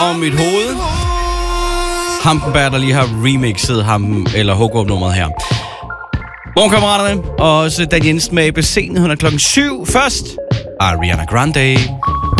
om mit hoved. Hampenberg, der lige har remixet ham, eller hugge-up-nummeret her. Morgenkammeraterne, og også Dan Jensen med ABC'en. Hun er 7:00. Først Ariana Grande.